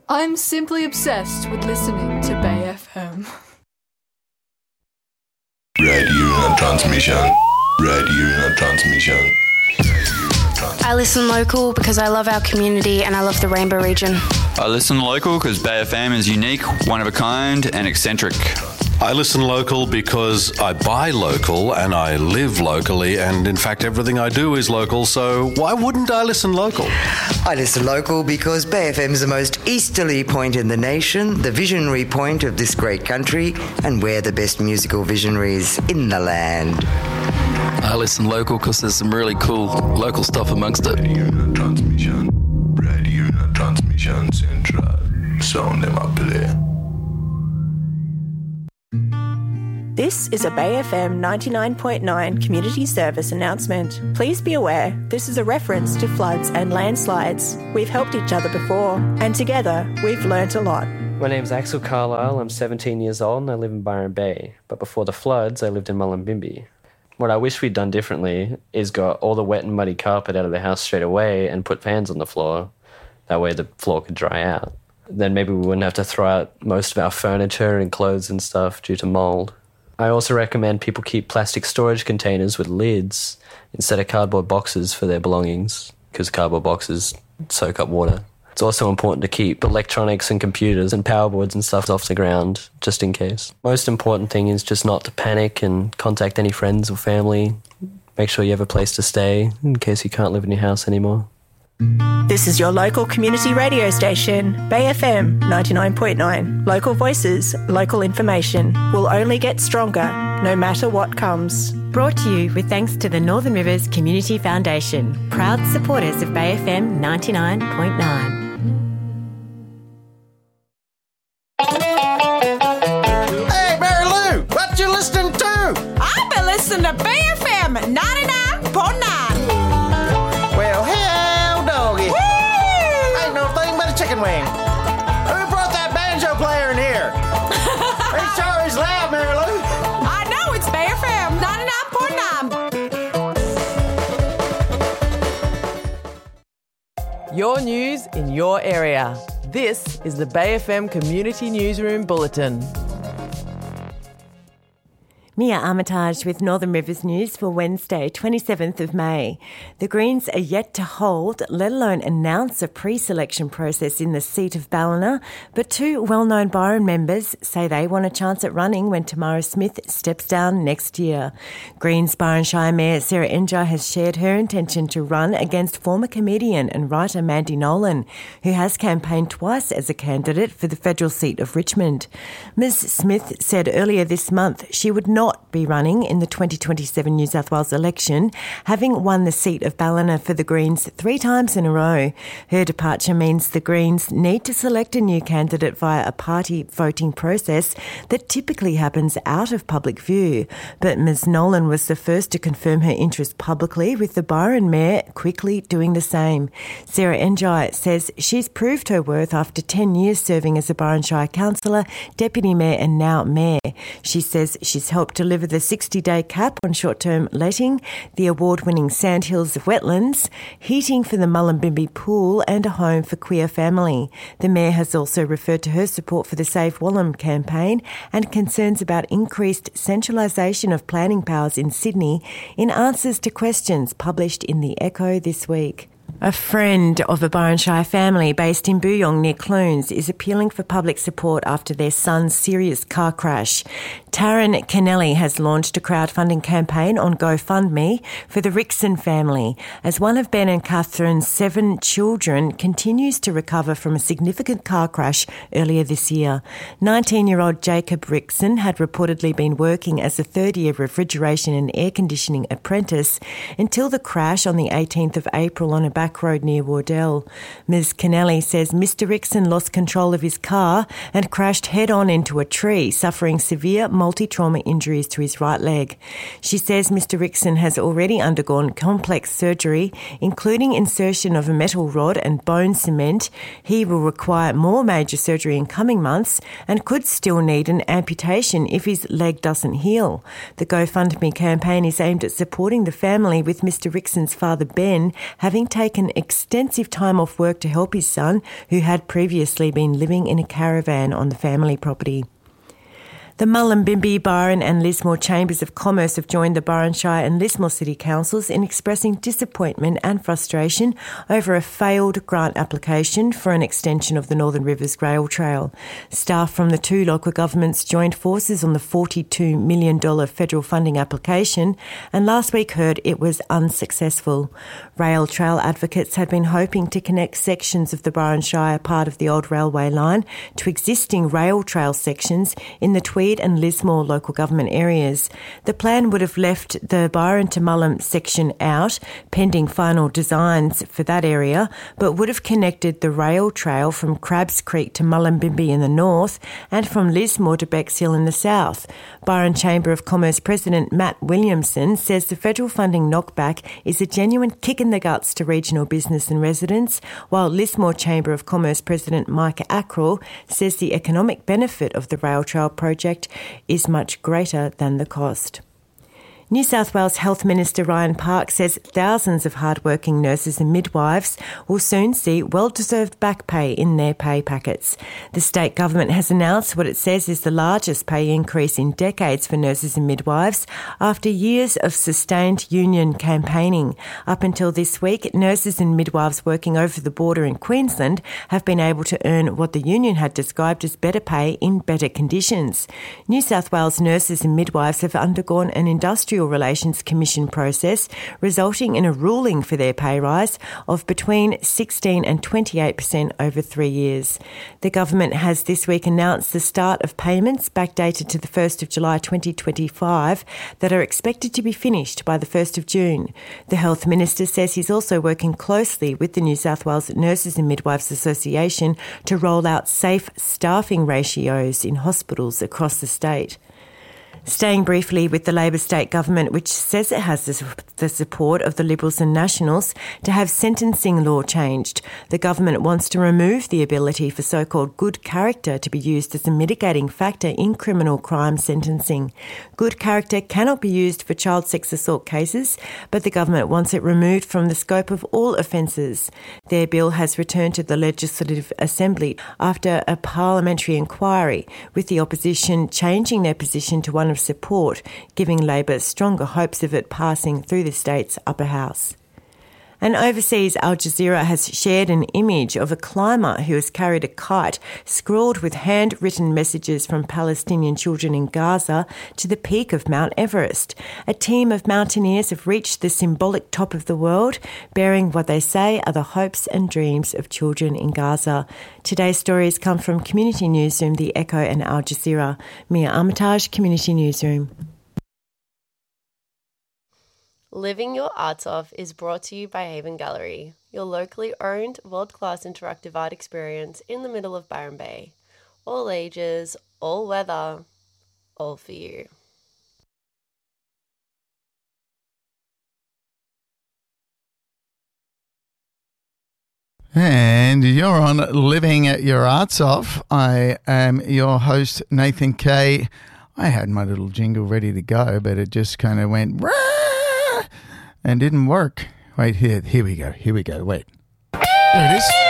I'm simply obsessed with listening to Bay FM. Radio transmission. I listen local because I love our community and I love the Rainbow region. I listen local because Bay FM is unique, one of a kind and eccentric. I listen local because I buy local and I live locally, and in fact everything I do is local, so why wouldn't I listen local? I listen local because Bay FM is the most easterly point in the nation, the visionary point of this great country, and we're the best musical visionaries in the land. I listen local because there's some really cool local stuff amongst it. Radio transmission central. Sound them up there. This is a Bay FM 99.9 community service announcement. Please be aware, this is a reference to floods and landslides. We've helped each other before, and together we've learnt a lot. My name's Axel Carlisle, I'm 17 years old and I live in Byron Bay. But before the floods, I lived in Mullumbimby. What I wish we'd done differently is got all the wet and muddy carpet out of the house straight away and put fans on the floor. That way the floor could dry out. Then maybe we wouldn't have to throw out most of our furniture and clothes and stuff due to mould. I also recommend people keep plastic storage containers with lids instead of cardboard boxes for their belongings, because cardboard boxes soak up water. It's also important to keep electronics and computers and power boards and stuff off the ground, just in case. Most important thing is just not to panic and contact any friends or family. Make sure you have a place to stay in case you can't live in your house anymore. This is your local community radio station, Bay FM 99.9. Local voices, local information will only get stronger no matter what comes. Brought to you with thanks to the Northern Rivers Community Foundation, proud supporters of Bay FM 99.9. Hey, Mary Lou, what you listening to? I've been listening to Bay FM 99.9. Well, hell, doggy. Woo! Ain't no thing but a chicken wing. Who brought that banjo player in here? He sure is loud, Mary Lou. I know, it's Bay FM 99.9. Your news in your area. This is the Bay FM Community Newsroom Bulletin. Mia Armitage with Northern Rivers News for Wednesday, 27th of May. The Greens are yet to hold, let alone announce a pre-selection process in the seat of Ballina, but two well-known Byron members say they want a chance at running when Tamara Smith steps down next year. Greens Byron Shire Mayor Sarah Enjar has shared her intention to run against former comedian and writer Mandy Nolan, who has campaigned twice as a candidate for the federal seat of Richmond. Ms Smith said earlier this month she would not be running in the 2027 New South Wales election, having won the seat of Ballina for the Greens 3 times in a row. Her departure means the Greens need to select a new candidate via a party voting process that typically happens out of public view. But Ms Nolan was the first to confirm her interest publicly, with the Byron Mayor quickly doing the same. Sarah Enjar says she's proved her worth after 10 years serving as a Byron Shire councillor, deputy mayor and now mayor. She says she's helped deliver the 60-day cap on short-term letting, the award-winning Sandhills of Wetlands, heating for the Mullumbimby pool and a home for queer family. The Mayor has also referred to her support for the Save Wallam campaign and concerns about increased centralisation of planning powers in Sydney in answers to questions published in the Echo this week. A friend of a Byron Shire family based in Booyong near Clunes is appealing for public support after their son's serious car crash. Taryn Kennelly has launched a crowdfunding campaign on GoFundMe for the Rickson family as one of Ben and Catherine's 7 children continues to recover from a significant car crash earlier this year. 19-year-old Jacob Rickson had reportedly been working as a third-year refrigeration and air conditioning apprentice until the crash on the 18th of April on a back road near Wardell. Ms Kennelly says Mr Rickson lost control of his car and crashed head-on into a tree, suffering severe multi-trauma injuries to his right leg. She says Mr Rickson has already undergone complex surgery, including insertion of a metal rod and bone cement. He will require more major surgery in coming months and could still need an amputation if his leg doesn't heal. The GoFundMe campaign is aimed at supporting the family, with Mr Rickson's father Ben having taken taken extensive time off work to help his son, who had previously been living in a caravan on the family property. The Mullumbimby, Byron and Lismore Chambers of Commerce have joined the Byron Shire and Lismore City Councils in expressing disappointment and frustration over a failed grant application for an extension of the Northern Rivers Rail Trail. Staff from the two local governments joined forces on the $42 million federal funding application and last week heard it was unsuccessful. Rail Trail advocates had been hoping to connect sections of the Byron Shire, part of the old railway line, to existing rail trail sections in the Tweed and Lismore local government areas. The plan would have left the Byron to Mullum section out, pending final designs for that area, but would have connected the rail trail from Crabs Creek to Mullumbimby in the north and from Lismore to Bexhill in the south. Byron Chamber of Commerce President Matt Williamson says the federal funding knockback is a genuine kick in the guts to regional business and residents, while Lismore Chamber of Commerce President Mike Ackrell says the economic benefit of the rail trail project is much greater than the cost. New South Wales Health Minister Ryan Park says thousands of hard-working nurses and midwives will soon see well-deserved back pay in their pay packets. The state government has announced what it says is the largest pay increase in decades for nurses and midwives after years of sustained union campaigning. Up until this week, nurses and midwives working over the border in Queensland have been able to earn what the union had described as better pay in better conditions. New South Wales nurses and midwives have undergone an Industrial Relations Commission process, resulting in a ruling for their pay rise of between 16 and 28% over 3 years. The government has this week announced the start of payments backdated to the 1st of July 2025 that are expected to be finished by the 1st of June. The Health Minister says he's also working closely with the New South Wales Nurses and Midwives Association to roll out safe staffing ratios in hospitals across the state. Staying briefly with the Labor state government, which says it has the support of the Liberals and Nationals to have sentencing law changed. The government wants to remove the ability for so-called good character to be used as a mitigating factor in criminal crime sentencing. Good character cannot be used for child sex assault cases, but the government wants it removed from the scope of all offences. Their bill has returned to the Legislative Assembly after a parliamentary inquiry, with the opposition changing their position to one of support, giving Labor stronger hopes of it passing through the state's upper house. And overseas, Al Jazeera has shared an image of a climber who has carried a kite scrawled with handwritten messages from Palestinian children in Gaza to the peak of Mount Everest. A team of mountaineers have reached the symbolic top of the world, bearing what they say are the hopes and dreams of children in Gaza. Today's stories come from Community Newsroom, The Echo and Al Jazeera. Mia Armitage, Community Newsroom. Living Your Arts Off is brought to you by Haven Gallery, your locally owned, world-class interactive art experience in the middle of Byron Bay. All ages, all weather, all for you. And you're on Living Your Arts Off. I am your host, Nathan Kay. I had my little jingle ready to go, but it just kind of went and didn't work. Wait, here we go. Wait. There it is.